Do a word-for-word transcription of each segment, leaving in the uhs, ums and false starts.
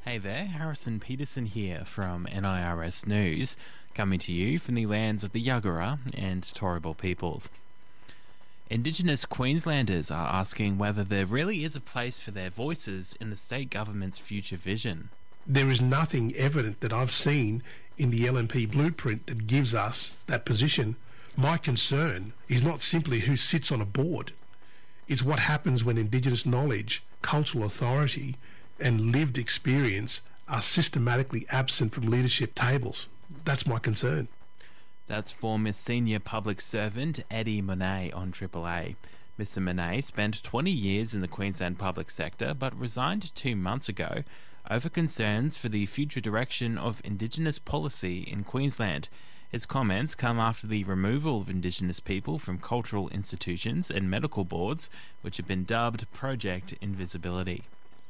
Hey there, Harrison Peterson here from N I R S News, coming to you from the lands of the Yagara and Turrbal peoples. Indigenous Queenslanders are asking whether there really is a place for their voices in the state government's future vision. There is nothing evident that I've seen in the L N P blueprint that gives us that position. My concern is not simply who sits on a board. It's what happens when Indigenous knowledge, cultural authority and lived experience are systematically absent from leadership tables. That's my concern. That's former senior public servant Eddie Monet on Triple A. Mister Monet spent twenty years in the Queensland public sector but resigned two months ago over concerns for the future direction of Indigenous policy in Queensland. His comments come after the removal of Indigenous people from cultural institutions and medical boards, which have been dubbed Project Invisibility.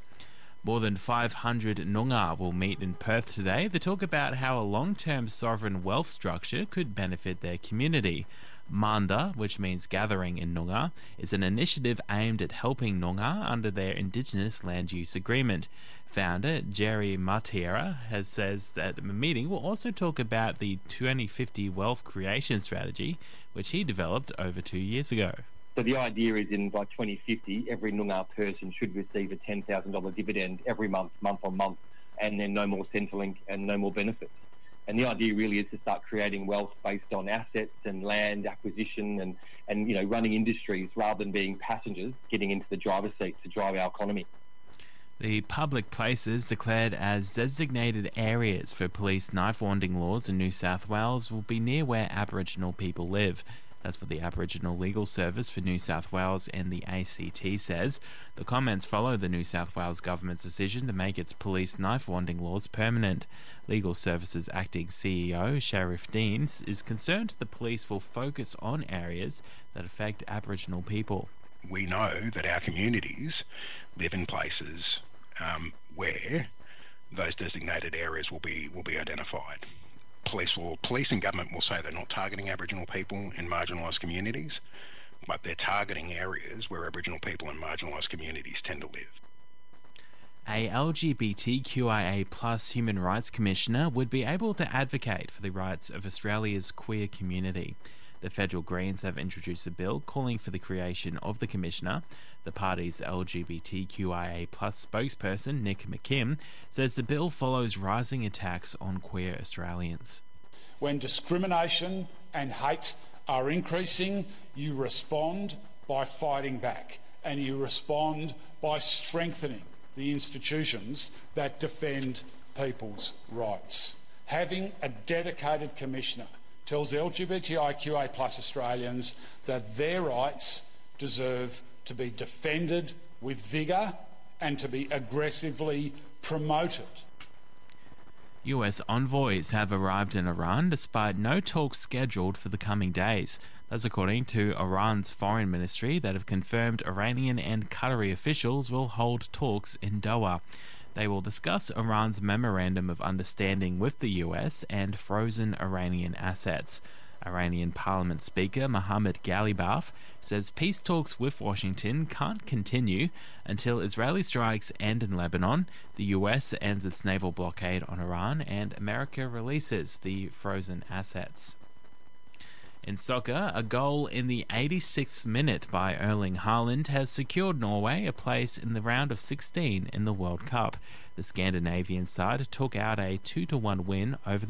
More than five hundred Noongar will meet in Perth today to talk about how a long-term sovereign wealth structure could benefit their community. Manda, which means gathering in Noongar, is an initiative aimed at helping Noongar under their Indigenous land use agreement. Founder Jerry Matiera has says that the meeting will also talk about the twenty fifty wealth creation strategy, which he developed over two years ago. So the idea is in by twenty fifty, every Noongar person should receive a ten thousand dollars dividend every month, month on month, and then no more Centrelink and no more benefits. And the idea really is to start creating wealth based on assets and land acquisition and, and you know, running industries rather than being passengers getting into the driver's seat to drive our economy. The public places declared as designated areas for police knife-wanding laws in New South Wales will be near where Aboriginal people live. That's what the Aboriginal Legal Service for New South Wales and the A C T says. The comments follow the New South Wales government's decision to make its police knife-wanding laws permanent. Legal Services acting C E O Sharif Dean is concerned the police will focus on areas that affect Aboriginal people. We know that our communities live in places um, where those designated areas will be will be identified. Police will, police and government will say they're not targeting Aboriginal people in marginalised communities, but they're targeting areas where Aboriginal people and marginalised communities tend to live. A L G B T Q I A plus Human Rights Commissioner would be able to advocate for the rights of Australia's queer community. The federal Greens have introduced a bill calling for the creation of the Commissioner. The party's L G B T Q I A plus spokesperson, Nick McKim, says the bill follows rising attacks on queer Australians. When discrimination and hate are increasing, you respond by fighting back, and you respond by strengthening the institutions that defend people's rights. Having a dedicated Commissioner tells L G B T I Q A plus Australians that their rights deserve to be defended with vigour and to be aggressively promoted. U S envoys have arrived in Iran despite no talks scheduled for the coming days. That's according to Iran's foreign ministry that have confirmed Iranian and Qatari officials will hold talks in Doha. They will discuss Iran's memorandum of understanding with the U S and frozen Iranian assets. Iranian Parliament Speaker Mohammad Ghalibaf says peace talks with Washington can't continue until Israeli strikes end in Lebanon, the U S ends its naval blockade on Iran, and America releases the frozen assets. In soccer, a goal in the eighty-sixth minute by Erling Haaland has secured Norway a place in the round of sixteen in the World Cup. The Scandinavian side took out a two to one win over the